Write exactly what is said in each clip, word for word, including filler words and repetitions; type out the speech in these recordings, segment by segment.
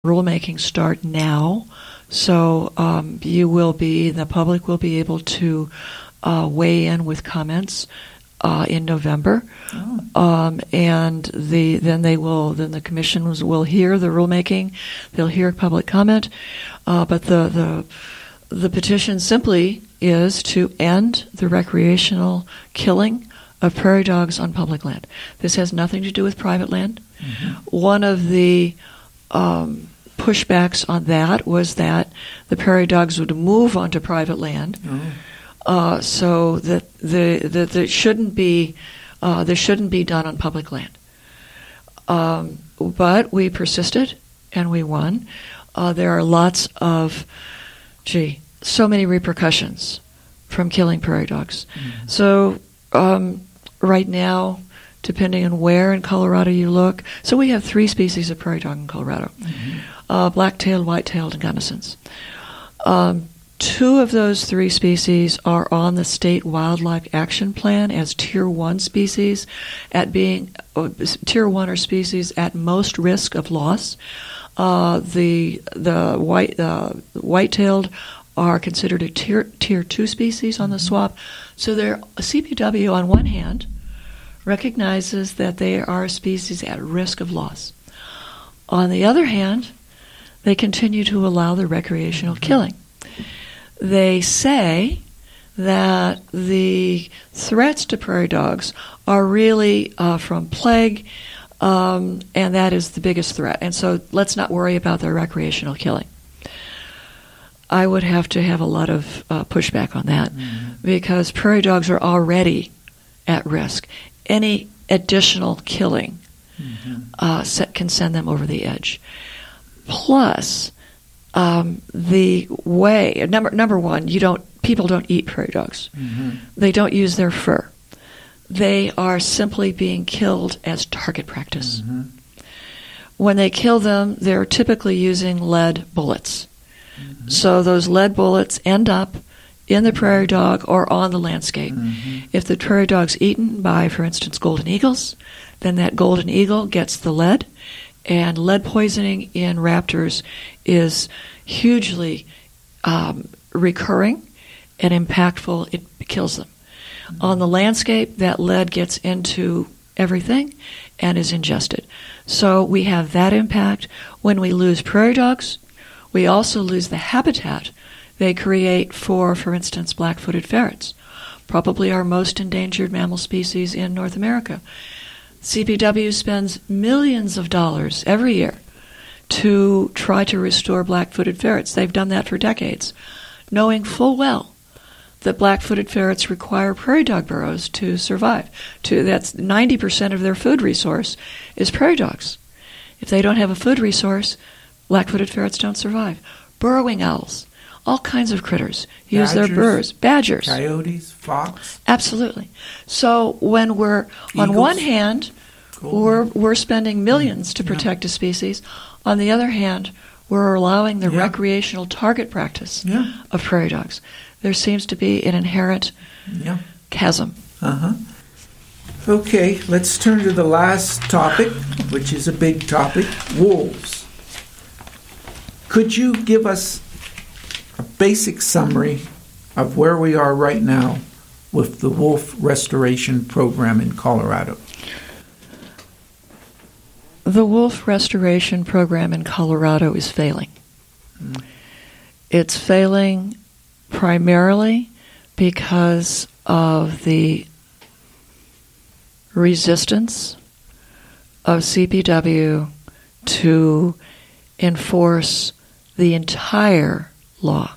rulemaking start now, so um, you will be, the public will be able to uh, weigh in with comments uh, in November, oh. um, and the then they will then the commissions will hear the rulemaking, they'll hear public comment, uh, but the the the petition simply is to end the recreational killing of prairie dogs on public land. This has nothing to do with private land. Mm-hmm. One of the um, pushbacks on that was that the prairie dogs would move onto private land, oh. uh, so that the that there shouldn't be uh, this shouldn't be done on public land. Um, but we persisted and we won. Uh, there are lots of, gee, so many repercussions from killing prairie dogs. Mm-hmm. So um, right now, depending on where in Colorado you look, so we have three species of prairie dog in Colorado, mm-hmm. uh, black-tailed, white-tailed, and Gunnessens. Um, two of those three species are on the State Wildlife Action Plan as Tier one species, at being uh, Tier one are species at most risk of loss. Uh, the the white uh, white-tailed are considered a tier tier two species on the swap. So they're a C P W on one hand recognizes that they are a species at risk of loss. On the other hand, they continue to allow the recreational killing. They say that the threats to prairie dogs are really uh, from plague, um, and that is the biggest threat. And so let's not worry about their recreational killing. I would have to have a lot of uh, pushback on that, mm-hmm. because prairie dogs are already at risk. Any additional killing mm-hmm. uh, set, can send them over the edge. Plus, um, the way number number one, you don't people don't eat prairie dogs. Mm-hmm. They don't use their fur. They are simply being killed as target practice. Mm-hmm. When they kill them, they're typically using lead bullets. Mm-hmm. So those lead bullets end up in the prairie dog or on the landscape. Mm-hmm. If the prairie dog's eaten by, for instance, golden eagles, then that golden eagle gets the lead, and lead poisoning in raptors is hugely um, recurring and impactful. It kills them. Mm-hmm. On the landscape, that lead gets into everything and is ingested. So we have that impact. When we lose prairie dogs, we also lose the habitat they create for, for instance, black-footed ferrets, probably our most endangered mammal species in North America. C P W spends millions of dollars every year to try to restore black-footed ferrets. They've done that for decades, knowing full well that black-footed ferrets require prairie dog burrows to survive. To, that's ninety percent of their food resource is prairie dogs. If they don't have a food resource, black-footed ferrets don't survive. Burrowing owls, all kinds of critters use Badgers, their burrows. Badgers. Coyotes, fox. Absolutely. So when we're, Eagles. on one hand, Cool. we're we're spending millions to protect yeah. a species. On the other hand, we're allowing the yeah. recreational target practice yeah. of prairie dogs. There seems to be an inherent yeah. chasm. Uh-huh. Okay, let's turn to the last topic, which is a big topic, wolves. Could you give us a basic summary of where we are right now with the wolf restoration program in Colorado? The wolf restoration program in Colorado is failing. Mm. It's failing primarily because of the resistance of C P W to enforce the entire law.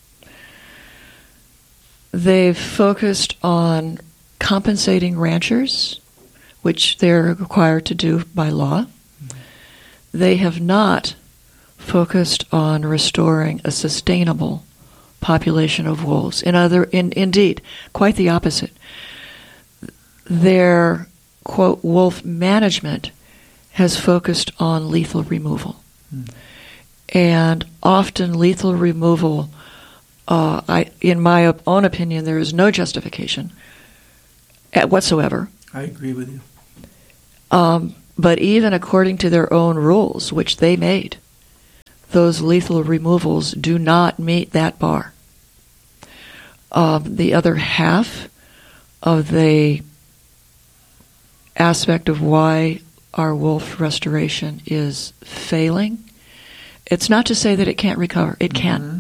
They've focused on compensating ranchers, which they're required to do by law. They have not focused on restoring a sustainable population of wolves. In other, in, indeed, quite the opposite. Their, quote, wolf management has focused on lethal removal. Mm. And often lethal removal, uh, I, in my own opinion, there is no justification whatsoever. I agree with you. Um, but even according to their own rules, which they made, those lethal removals do not meet that bar. Um, the other half of the aspect of why our wolf restoration is failing, it's not to say that it can't recover. It can. Mm-hmm.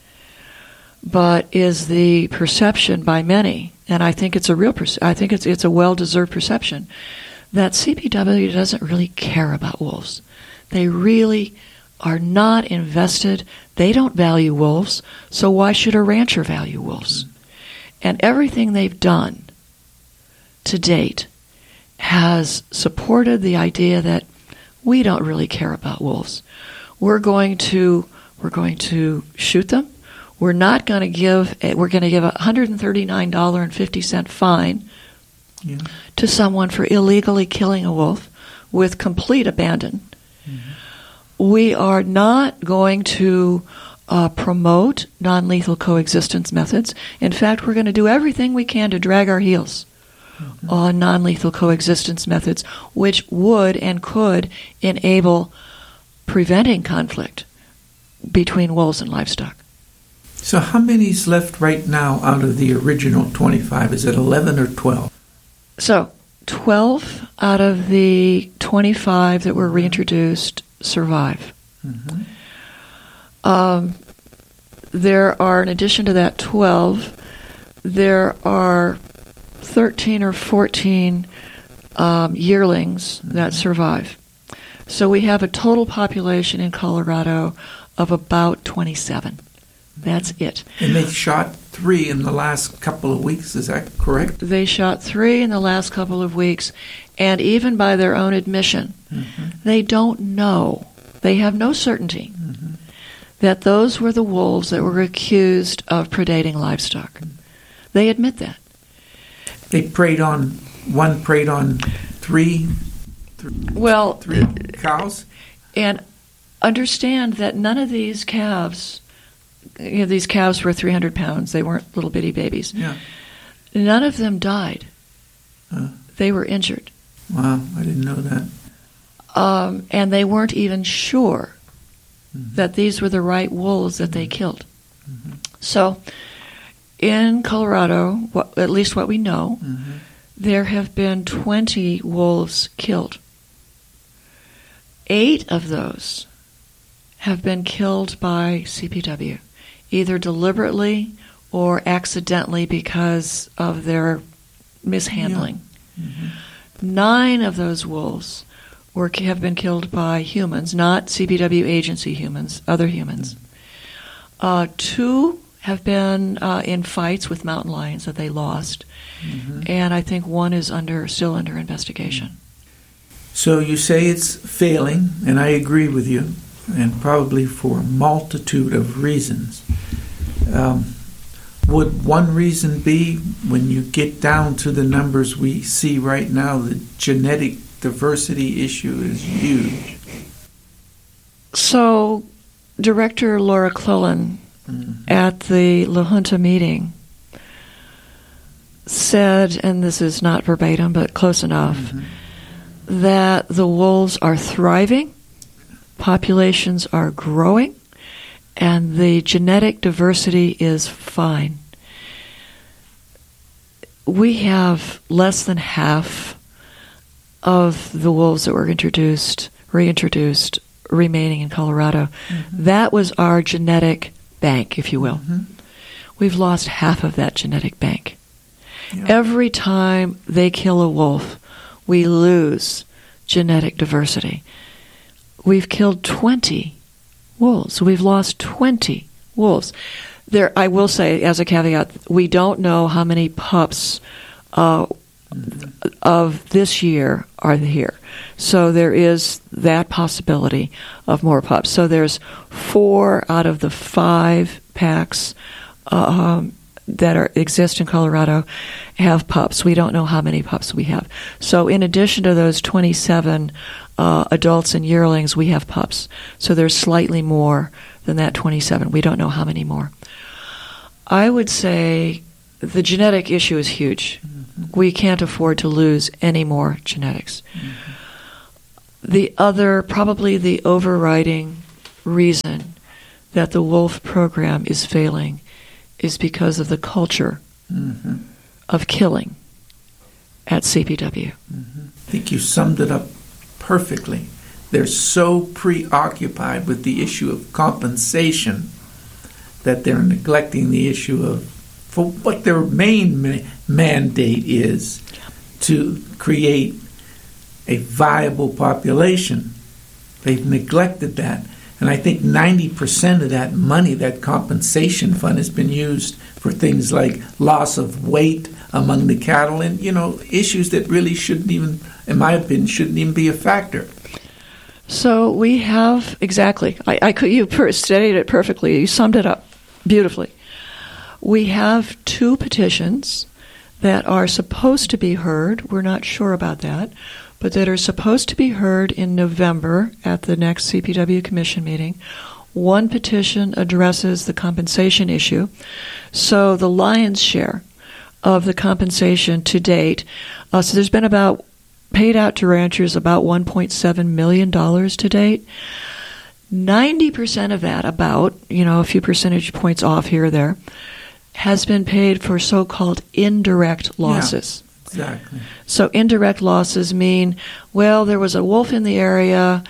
But is the perception by many, and I think it's a real, perce- I think it's it's a well-deserved perception, that C P W doesn't really care about wolves. They really are not invested. They don't value wolves, so why should a rancher value wolves? Mm-hmm. And everything they've done to date has supported the idea that we don't really care about wolves. We're going to we're going to shoot them. We're not going to give a, we're going to give a one hundred thirty-nine dollars and fifty cents fine yeah. to someone for illegally killing a wolf with complete abandon. Mm-hmm. We are not going to uh, promote non-lethal coexistence methods. In fact, we're going to do everything we can to drag our heels mm-hmm. on non-lethal coexistence methods, which would and could enable preventing conflict between wolves and livestock. So how many's left right now out of the original twenty-five? Is it eleven or twelve? So twelve out of the twenty-five that were reintroduced survive. Mm-hmm. Um, there are, in addition to that twelve, there are thirteen or fourteen um, yearlings mm-hmm. that survive. So we have a total population in Colorado of about twenty-seven. That's it. And they shot three in the last couple of weeks, is that correct? They shot three in the last couple of weeks, and even by their own admission, mm-hmm. they don't know, they have no certainty mm-hmm. that those were the wolves that were accused of predating livestock. Mm-hmm. They admit that. They preyed on, one preyed on three, th- well, three cows? And understand that none of these calves, you know, these calves were three hundred pounds. They weren't little bitty babies. Yeah. None of them died. Uh, they were injured. Wow, I didn't know that. Um, and they weren't even sure mm-hmm. that these were the right wolves that mm-hmm. they killed. Mm-hmm. So in Colorado, what, at least what we know, mm-hmm. there have been twenty wolves killed. Eight of those have been killed by C P W, either deliberately or accidentally because of their mishandling. Yeah. Mm-hmm. Nine of those wolves were have been killed by humans, not C P W agency humans, other humans. Mm-hmm. Uh, two have been uh, in fights with mountain lions that they lost, mm-hmm. and I think one is under still under investigation. So you say it's failing, and I agree with you, and probably for a multitude of reasons. Um, would one reason be, when you get down to the numbers we see right now, the genetic diversity issue is huge? So, Director Laura Clillan mm-hmm. at the La Junta meeting said, and this is not verbatim, but close enough, mm-hmm. that the wolves are thriving, populations are growing, and the genetic diversity is fine. We have less than half of the wolves that were introduced, reintroduced, remaining in Colorado. Mm-hmm. That was our genetic bank, if you will. Mm-hmm. We've lost half of that genetic bank. Yeah. Every time they kill a wolf, we lose genetic diversity. We've killed twenty wolves. We've lost twenty wolves. There, I will say, as a caveat, we don't know how many pups uh, mm-hmm. of this year are here. So there is that possibility of more pups. So there's four out of the five packs uh, um, that are exist in Colorado have pups. We don't know how many pups we have. So in addition to those twenty-seven uh, adults and yearlings, we have pups. So there's slightly more than that twenty-seven. We don't know how many more. I would say the genetic issue is huge. Mm-hmm. We can't afford to lose any more genetics. Mm-hmm. The other, probably the overriding reason that the wolf program is failing is because of the culture mm-hmm. of killing at C P W. Mm-hmm. I think you summed it up perfectly. They're so preoccupied with the issue of compensation that they're neglecting the issue of for what their main ma- mandate is, to create a viable population. They've neglected that. And I think ninety percent of that money, that compensation fund, has been used for things like loss of weight among the cattle and, you know, issues that really shouldn't even, in my opinion, shouldn't even be a factor. So we have, exactly, I, I could, you per, stated it perfectly. You summed it up beautifully. We have two petitions that are supposed to be heard. We're not sure about that, but that are supposed to be heard in November at the next C P W Commission meeting. One petition addresses the compensation issue. So the lion's share of the compensation to date, uh, so there's been about, paid out to ranchers about one point seven million dollars to date. ninety percent of that, about, you know, a few percentage points off here or there, has been paid for so-called indirect losses. Yeah, exactly. So indirect losses mean, well, there was a wolf in the area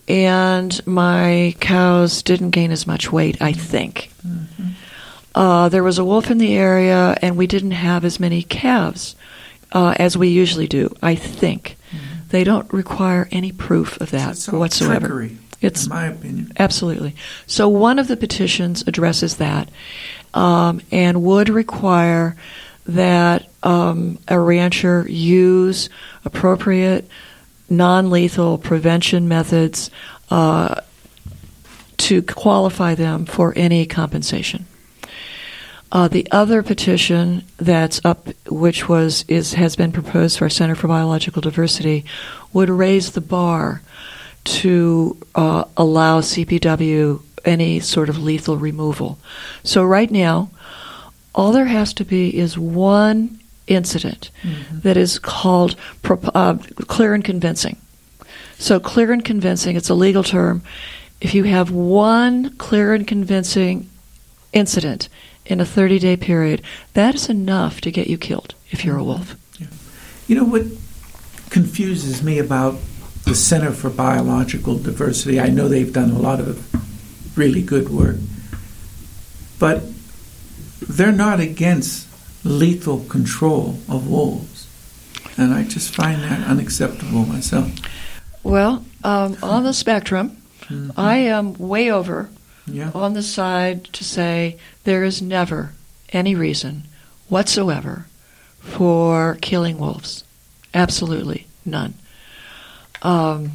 and my cows didn't gain as much weight, I think. Mm-hmm. Uh, there was a wolf in the area and we didn't have as many calves uh, as we usually do, I think. Mm-hmm. They don't require any proof of that it's all whatsoever. Trickery, it's in my opinion. Absolutely. So one of the petitions addresses that um, and would require that um, a rancher use appropriate non-lethal prevention methods uh, to qualify them for any compensation. Uh, the other petition that's up, which was is has been proposed for our Center for Biological Diversity, would raise the bar to uh, allow C P W any sort of lethal removal. So right now, all there has to be is one incident mm-hmm. that is called uh, clear and convincing. So clear and convincing, it's a legal term. If you have one clear and convincing incident in a thirty-day period, that is enough to get you killed if you're a wolf. Yeah. You know what confuses me about the Center for Biological Diversity? I know they've done a lot of really good work, but they're not against lethal control of wolves, and I just find that unacceptable myself. Well, um, on the spectrum, mm-hmm. I am way over yeah. on the side to say there is never any reason whatsoever for killing wolves. Absolutely none. Um,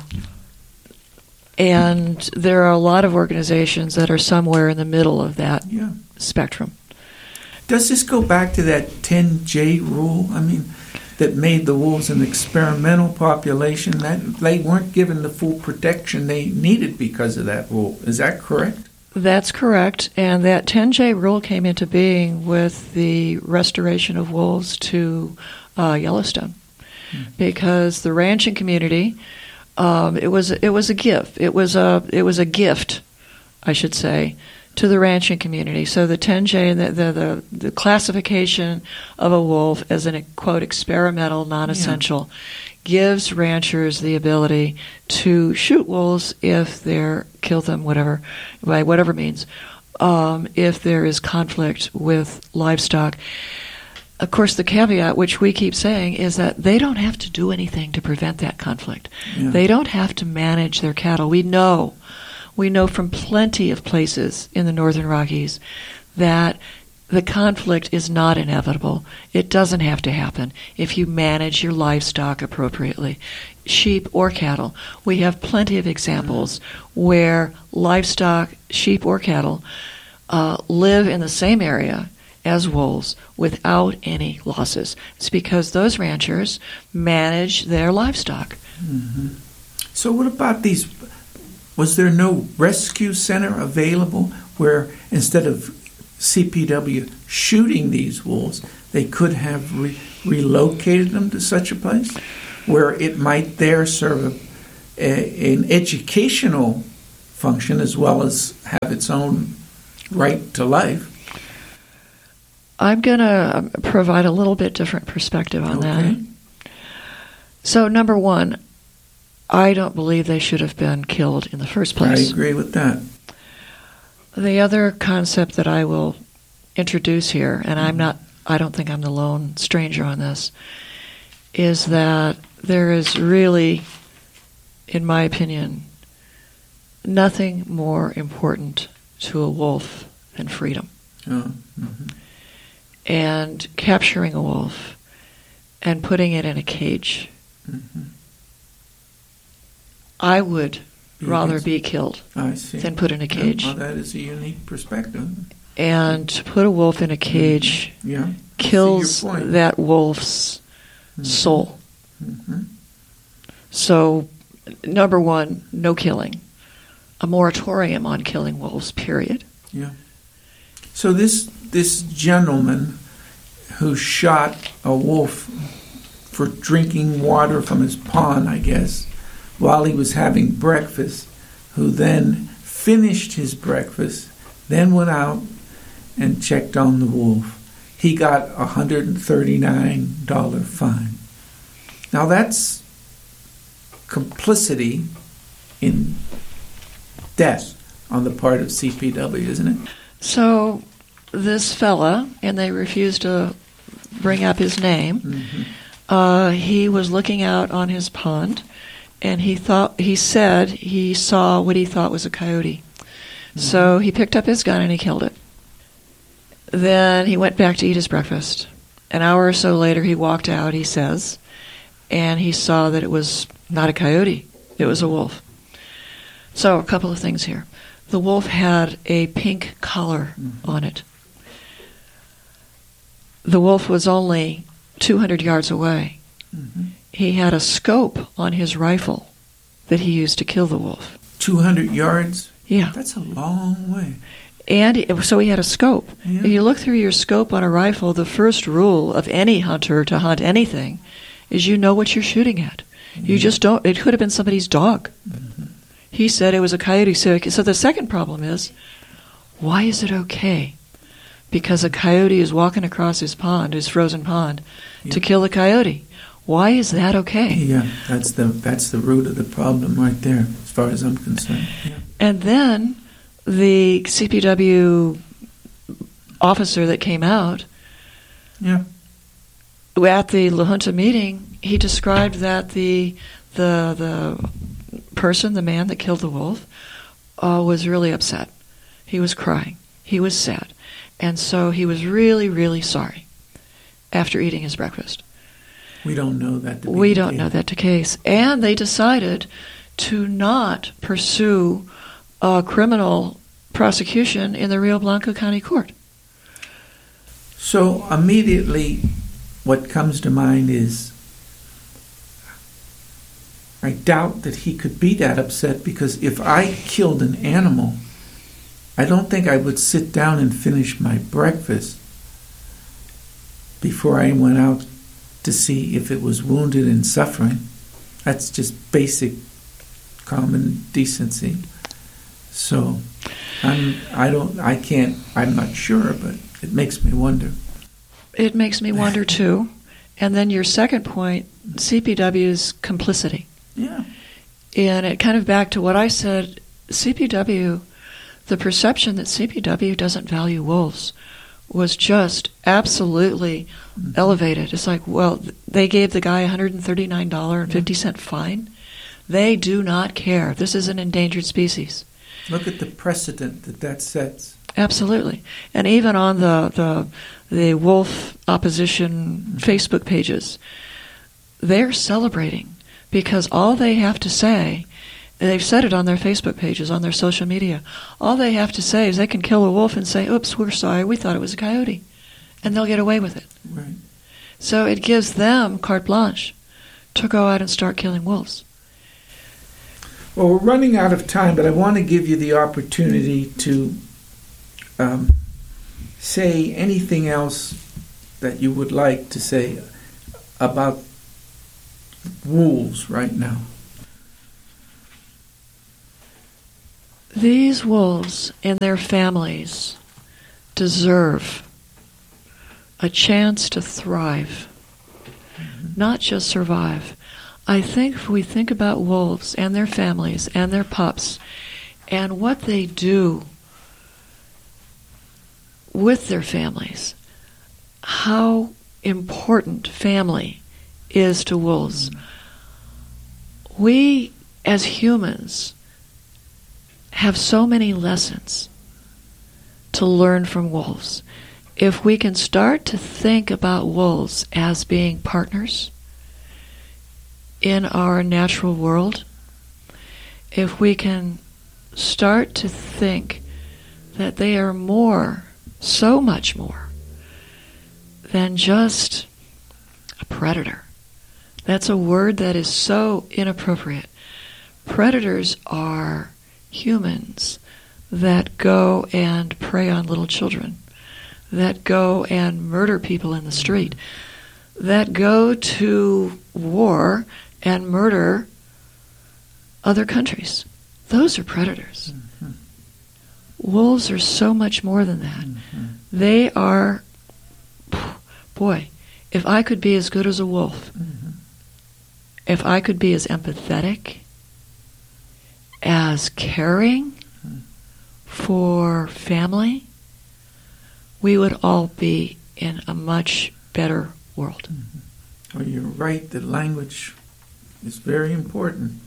and there are a lot of organizations that are somewhere in the middle of that yeah. spectrum. Does this go back to that ten J rule? I mean, that made the wolves an experimental population, that they weren't given the full protection they needed because of that rule. Is that correct? That's correct. And that ten J rule came into being with the restoration of wolves to uh, Yellowstone. Hmm. Because the ranching community, um, it was it was a gift. It was a it was a gift, I should say, to the ranching community. So the ten J, the the, the, the classification of a wolf as an, quote, experimental, non-essential, yeah. gives ranchers the ability to shoot wolves if they're, kill them, whatever, by whatever means, um, if there is conflict with livestock. Of course, the caveat, which we keep saying, is that they don't have to do anything to prevent that conflict. Yeah. They don't have to manage their cattle. We know We know from plenty of places in the Northern Rockies that the conflict is not inevitable. It doesn't have to happen if you manage your livestock appropriately, sheep or cattle. We have plenty of examples where livestock, sheep or cattle, uh, live in the same area as wolves without any losses. It's because those ranchers manage their livestock. Mm-hmm. So what about these... Was there no rescue center available where instead of C P W shooting these wolves, they could have re- relocated them to such a place where it might there serve a, a, an educational function as well as have its own right to life. I'm going to provide a little bit different perspective on Okay. that. So, number one, I don't believe they should have been killed in the first I place. agree with that. The other concept that I will introduce here, and I'm not, I don't think I'm the lone stranger on this, is that there is really, in my opinion, nothing more important to a wolf than freedom. Oh, mm-hmm. And capturing a wolf and putting it in a cage, Mm-hmm. I would Be rather against- be killed I see. than put in a cage. Well, that is a unique perspective. And to put a wolf in a cage Yeah. I see kills your point. that wolf's Mhm. soul. Mhm. So, number one, no killing. A moratorium on killing wolves, period. Yeah. So this this gentleman who shot a wolf for drinking water from his pond, I guess, while he was having breakfast, who then finished his breakfast, then went out and checked on the wolf. He got a one hundred thirty-nine dollars fine. Now that's complicity in death on the part of C P W, isn't it? So, this fella, and they refused to bring up his name, Mm-hmm. uh, he was looking out on his pond, and he thought he said he saw what he thought was a coyote. Mm-hmm. So he picked up his gun and he killed it. Then he went back to eat his breakfast. An hour or so later, he walked out, he says, and he saw that it was not a coyote, it was a wolf. So, a couple of things here. The wolf had a pink collar Mm-hmm. on it. The wolf was only two hundred yards away. Mm-hmm. He had a scope on his rifle that he used to kill the wolf. two hundred yards? Yeah. That's a long way. And he, so he had a scope. Yeah. If you look through your scope on a rifle, the first rule of any hunter to hunt anything is you know what you're shooting at. You Mhm. just don't. It could have been somebody's dog. Mm-hmm. He said it was a coyote. So, so the second problem is, why is it okay? Because a coyote is walking across his pond, his frozen pond, Yeah. to kill a coyote. Why is that okay? Yeah, that's the that's the root of the problem right there, as far as I'm concerned. Yeah. And then the C P W officer that came out Yeah. at the La Junta meeting, he described that the the the person, the man that killed the wolf, uh, was really upset. He was crying. He was sad. And so he was really, really sorry after eating his breakfast. We don't know that to be We the don't case. know that to case. And they decided to not pursue a criminal prosecution in the Rio Blanco County Court. So immediately what comes to mind is I doubt that he could be that upset, because if I killed an animal, I don't think I would sit down and finish my breakfast before I went out to see if it was wounded and suffering. That's just basic common decency. So I'm I don't I can't I'm not sure, but it makes me wonder. It makes me wonder, too. And then your second point, C P W's complicity. Yeah. And it kind of back to what I said, C P W, the perception that C P W doesn't value wolves was just absolutely Mhm. elevated. It's like, well, they gave the guy a one hundred thirty-nine dollars and fifty cents fine. They do not care. This is an endangered species. Look at the precedent that that sets. Absolutely. And even on the, the, the wolf opposition Mhm. Facebook pages, they're celebrating, because all they have to say, and they've said it on their Facebook pages, on their social media, all they have to say is they can kill a wolf and say, oops, we're sorry, we thought it was a coyote. And they'll get away with it. Right. So it gives them carte blanche to go out and start killing wolves. Well, we're running out of time, but I want to give you the opportunity to um, say anything else that you would like to say about wolves right now. These wolves and their families deserve a chance to thrive, mm-hmm. not just survive. I think if we think about wolves and their families and their pups and what they do with their families, how important family is to wolves. Mm-hmm. We, as humans, have so many lessons to learn from wolves. If we can start to think about wolves as being partners in our natural world, if we can start to think that they are more, so much more, than just a predator. That's a word that is so inappropriate. Predators are humans that go and prey on little children, that go and murder people in the street, that go to war and murder other countries. Those are predators. Mm-hmm. Wolves are so much more than that. Mm-hmm. They are, boy, if I could be as good as a wolf, mm-hmm. if I could be as empathetic, as caring for family, we would all be in a much better world. Mm-hmm. Well, you're right that language is very important.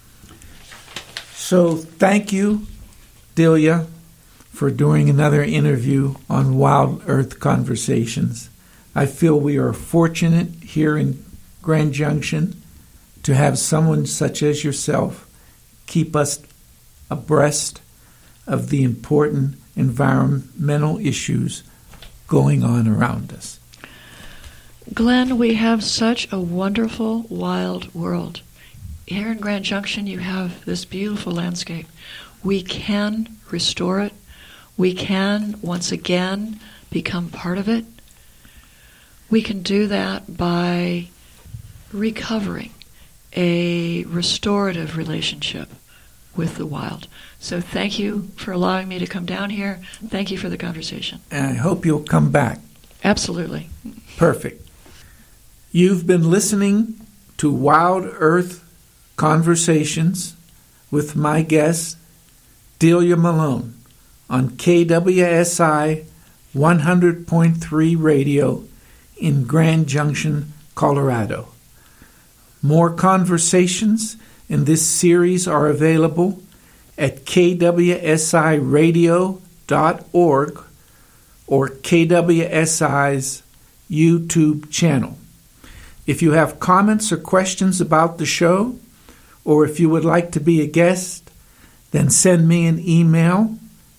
So thank you, Delia, for doing another interview on Wild Earth Conversations. I feel we are fortunate here in Grand Junction to have someone such as yourself keep us abreast of the important environmental issues going on around us. Glenn, we have such a wonderful wild world. Here in Grand Junction, you have this beautiful landscape. We can restore it. We can, once again, become part of it. We can do that by recovering a restorative relationship with the wild. So thank you for allowing me to come down here. Thank you for the conversation. And I hope you'll come back. Absolutely. Perfect. You've been listening to Wild Earth Conversations with my guest, Delia Malone, on K W S I one hundred point three Radio in Grand Junction, Colorado. More conversations in this series are available at K W S I radio dot org or K W S I's YouTube channel. If you have comments or questions about the show, or if you would like to be a guest, then send me an email,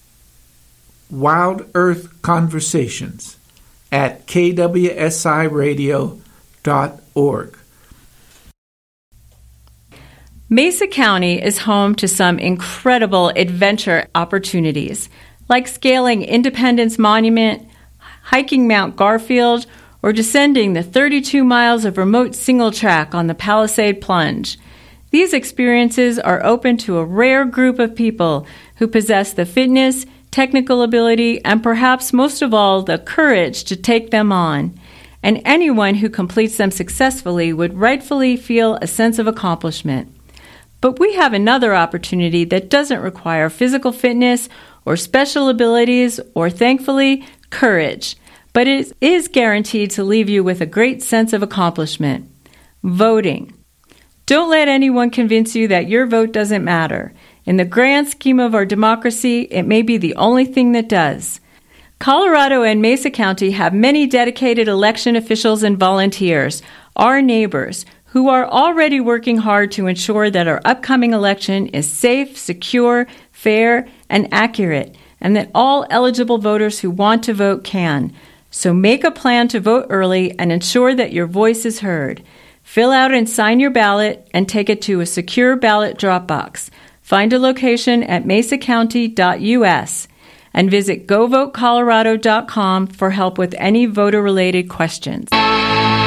Wild Earth Conversations at K W S I radio dot org. Mesa County is home to some incredible adventure opportunities, like scaling Independence Monument, hiking Mount Garfield, or descending the thirty-two miles of remote single track on the Palisade Plunge. These experiences are open to a rare group of people who possess the fitness, technical ability, and perhaps most of all, the courage to take them on. And anyone who completes them successfully would rightfully feel a sense of accomplishment. But we have another opportunity that doesn't require physical fitness or special abilities or, thankfully, courage. But it is guaranteed to leave you with a great sense of accomplishment. Voting. Don't let anyone convince you that your vote doesn't matter. In the grand scheme of our democracy, it may be the only thing that does. Colorado and Mesa County have many dedicated election officials and volunteers, our neighbors, who are already working hard to ensure that our upcoming election is safe, secure, fair, and accurate, and that all eligible voters who want to vote can. So make a plan to vote early and ensure that your voice is heard. Fill out and sign your ballot and take it to a secure ballot drop box. Find a location at mesa county dot u s and visit go vote colorado dot com for help with any voter-related questions.